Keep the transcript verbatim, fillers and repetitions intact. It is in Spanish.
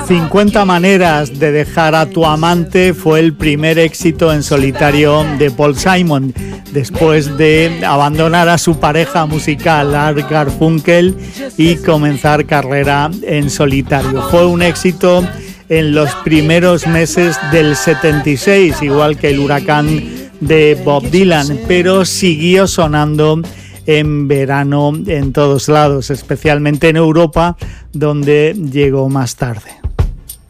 cincuenta maneras de dejar a tu amante fue el primer éxito en solitario de Paul Simon, después de abandonar a su pareja musical Art Garfunkel y comenzar carrera en solitario. Fue un éxito en los primeros meses del setenta y seis, igual que el Huracán de Bob Dylan, pero siguió sonando en verano en todos lados, especialmente en Europa, donde llegó más tarde.